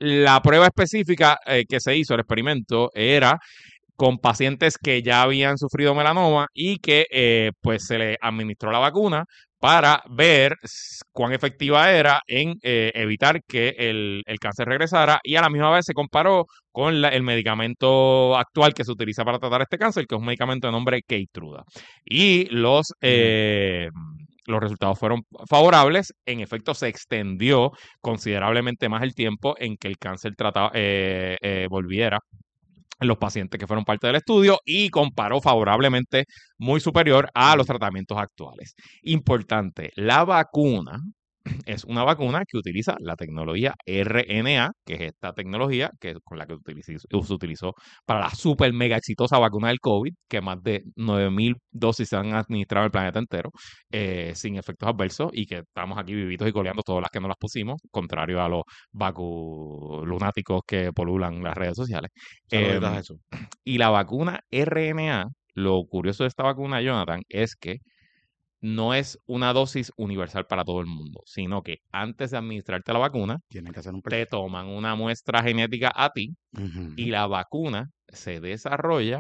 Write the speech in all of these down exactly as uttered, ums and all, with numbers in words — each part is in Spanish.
la prueba específica eh, que se hizo, el experimento, era con pacientes que ya habían sufrido melanoma y que eh, pues se les administró la vacuna para ver cuán efectiva era en eh, evitar que el, el, cáncer regresara, y a la misma vez se comparó con la, el medicamento actual que se utiliza para tratar este cáncer, que es un medicamento de nombre Keytruda. Y los... Eh, mm. Los resultados fueron favorables. En efecto, se extendió considerablemente más el tiempo en que el cáncer trataba, eh, eh, volviera en los pacientes que fueron parte del estudio, y comparó favorablemente, muy superior a los tratamientos actuales. Importante, la vacuna es una vacuna que utiliza la tecnología R N A, que es esta tecnología que, con la que utiliz- se utilizó para la super mega exitosa vacuna del COVID, que más de nueve mil dosis se han administrado en el planeta entero, eh, sin efectos adversos, y que estamos aquí vivitos y coleando todas las que no las pusimos, contrario a los vaculunáticos que polulan las redes sociales. Eh, Saluditos a eso. y la vacuna R N A, lo curioso de esta vacuna, Jonathan, es que no es una dosis universal para todo el mundo, sino que antes de administrarte la vacuna, Tienen que hacer un te perfil. toman una muestra genética a ti, Ujú. y la vacuna se desarrolla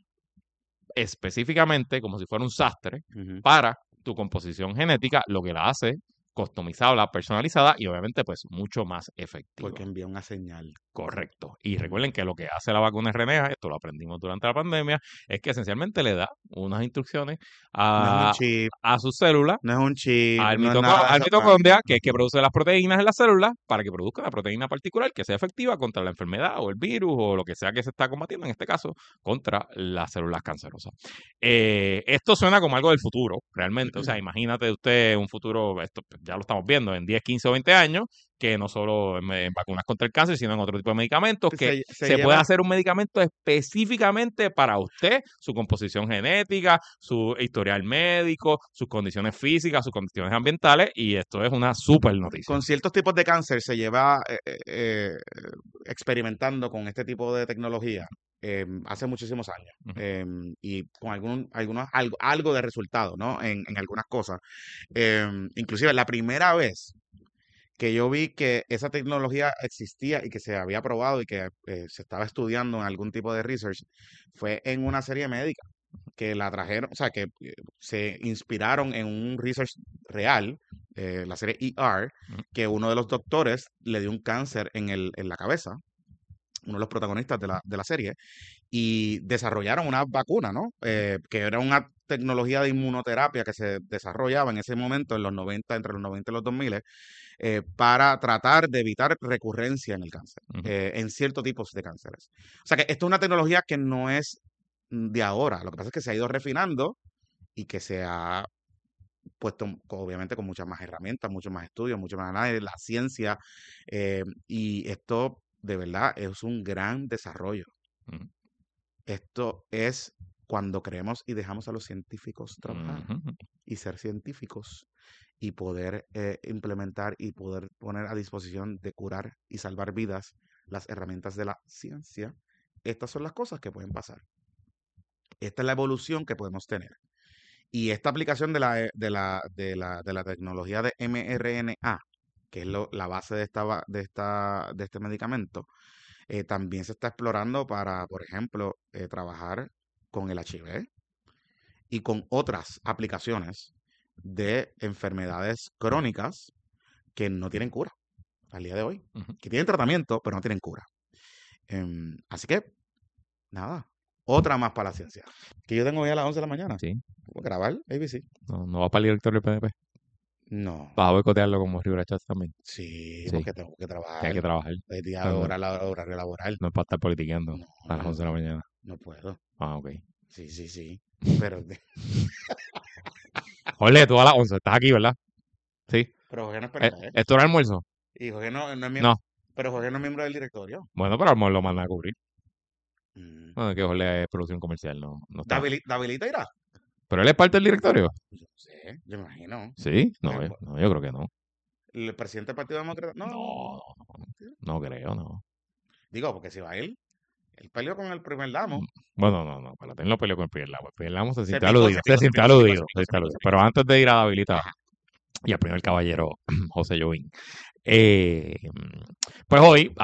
específicamente como si fuera un sastre Ujú. para tu composición genética, lo que la hace customizada, personalizada y obviamente pues mucho más efectiva. Porque envía una señal. Correcto. Y Ujú. recuerden que lo que hace la vacuna R N A, esto lo aprendimos durante la pandemia, es que esencialmente le da unas instrucciones No es un a, chip, a sus células, no es un chip, al, no es mitoco- nada de al eso. mitocondria, que es que produce las proteínas en las células, para que produzca una proteína particular que sea efectiva contra la enfermedad o el virus o lo que sea que se está combatiendo, en este caso, contra las células cancerosas. Eh, esto suena como algo del futuro, realmente. O sea, imagínate usted un futuro, esto ya lo estamos viendo, en diez, quince o veinte años, que no solo en, en vacunas contra el cáncer, sino en otro tipo de medicamentos, que Se, se se lleva, puede hacer un medicamento específicamente para usted, su composición genética, su historial médico, sus condiciones físicas, sus condiciones ambientales, y esto es una súper noticia. con ciertos tipos de cáncer se lleva eh, eh, eh, experimentando con este tipo de tecnología eh, hace muchísimos años. Ujú. eh, y con algún, algunos, algo, algo de resultado, ¿no? En, en algunas cosas. Eh, inclusive la primera vez que yo vi que esa tecnología existía y que se había probado y que eh, se estaba estudiando en algún tipo de research fue en una serie médica que la trajeron, o sea, que eh, se inspiraron en un research real, eh, la serie E R, Ujú. que uno de los doctores le dio un cáncer en, el, en la cabeza, uno de los protagonistas de la, de la serie, y desarrollaron una vacuna, ¿no? Eh, que era una tecnología de inmunoterapia que se desarrollaba en ese momento, en los noventa, entre los noventa y los dos mil, eh, para tratar de evitar recurrencia en el cáncer, Ujú. eh, en ciertos tipos de cánceres. O sea que esto es una tecnología que no es de ahora, lo que pasa es que se ha ido refinando y que se ha puesto, obviamente, con muchas más herramientas, muchos más estudios, mucho más análisis, la ciencia, eh, y esto de verdad es un gran desarrollo. Ujú. Esto es cuando creemos y dejamos a los científicos trabajar Ujú. y ser científicos y poder eh, implementar y poder poner a disposición de curar y salvar vidas las herramientas de la ciencia. Estas son las cosas que pueden pasar. Esta es la evolución que podemos tener. Y esta aplicación de la, eh, de la, de la, de la tecnología de mRNA, que es lo- la base de, esta, va- de, esta, de este medicamento, eh, también se está explorando para, por ejemplo, eh, trabajar con el H I V y con otras aplicaciones de enfermedades crónicas que no tienen cura al día de hoy, Ujú. que tienen tratamiento, pero no tienen cura. Em, así que, nada, otra más para la ciencia. Que yo tengo hoy a las once de la mañana. Sí. ¿Puedo grabar A B C? No, no va para el director del P N P. No. Vas a boicotearlo como Rivera Chats también. Sí, Sí, porque tengo que que hay trabajar. que trabajar. El día No, de no, hora, horario laboral. no es para estar politiqueando No, a las once de la mañana. no puedo. Ah, ok. Sí, sí, sí. Pero, Jorge, tú a las once, estás aquí, ¿verdad? Sí. pero Jorge no es Eh, P N P. ¿Esto era almuerzo? Y Jorge no, no es miembro. No. Pero Jorge no es miembro del directorio. Bueno, pero almuerzo lo mandan a cubrir. Mm. Bueno, que Jorge es producción comercial, no, no está. Davili- Davilita irá. ¿Pero él es parte del directorio? Yo no sé, yo me imagino. Sí. No, Porque yo, no, yo creo que no. el presidente del Partido Demócrata. No, No, no creo, no. digo, porque si va él, él peleó con el primer damo. Mm, Bueno, no, no, espérate, él no peleó con el primer Lamo. El primer Lamo se Se sintió picó, aludido, se se picó, se sintió picó, se picó, se aludido, picó, se se sintió picó, aludido. se Pero picó. antes de ir a Davilita Ajá. y al primer caballero, José Jovín, eh, pues hoy